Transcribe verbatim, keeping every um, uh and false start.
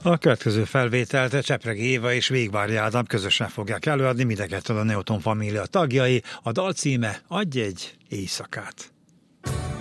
A következő felvételt Csepregi Éva és Végvári Ádám közösen fogják előadni, mind a kettő a Newton Família tagjai. A dal címe Adj egy éjszakát.